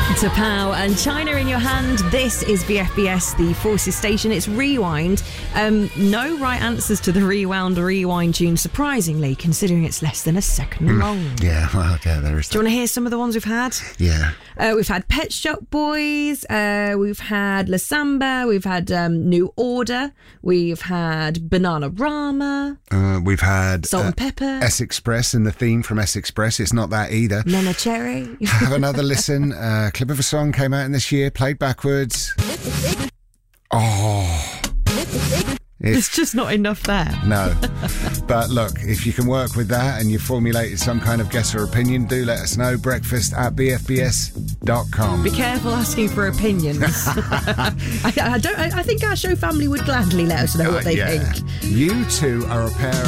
Tapao and China in your hand. This is VFBS, the Forces station. It's Rewind. No right answers to the Rewind tune, surprisingly, considering it's less than a second long. Yeah, well, yeah, there is that. Do you want to hear some of the ones we've had? Yeah. We've had Pet Shop Boys, we've had La Samba, we've had New Order, we've had Bananarama, we've had Salt and Pepper, S Express, and the theme from S Express. It's not that either. Nena Cherry. Have another listen. Clip of a song came out in this year, played backwards. Oh. There's just not enough there. No. But look, if you can work with that and you've formulated some kind of guess or opinion, do let us know. breakfast@bfbs.com. Be careful asking for opinions. I think our show family would gladly let us know what they think. You two are a pair